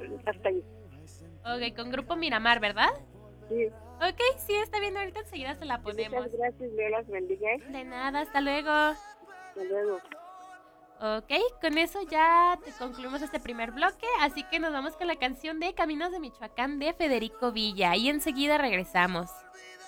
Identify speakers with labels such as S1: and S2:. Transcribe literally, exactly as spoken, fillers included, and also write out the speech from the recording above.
S1: hasta ahí.
S2: Ok, con Grupo Miramar, ¿verdad?
S1: Sí.
S2: Ok, sí, está bien, ahorita enseguida se la ponemos.
S1: Muchas gracias, Dios las bendiga.
S2: De nada, hasta luego.
S1: Hasta luego.
S2: Ok, con eso ya te concluimos este primer bloque, así que nos vamos con la canción de Caminos de Michoacán de Federico Villa y enseguida regresamos.